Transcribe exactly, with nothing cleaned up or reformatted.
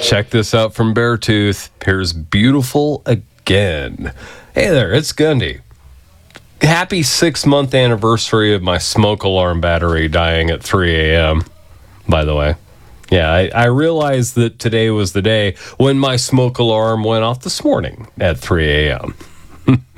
Check this out from Beartooth. Appears beautiful again. Hey there, it's Gundy. Happy six-month anniversary of my smoke alarm battery dying at three a.m., by the way. Yeah, I, I realized that today was the day when my smoke alarm went off this morning at three a.m.